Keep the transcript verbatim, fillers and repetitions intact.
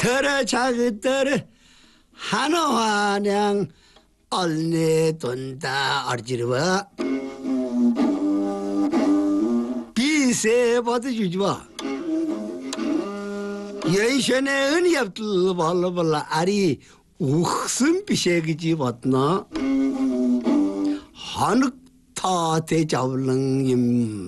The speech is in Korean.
그래 자기들 한화냥 얼내 돈다 어지러워 비세 받아주지마 예전에 은협들 발라발라 아리 우ხსն 비세기지 받나 한흑타 대자블릉임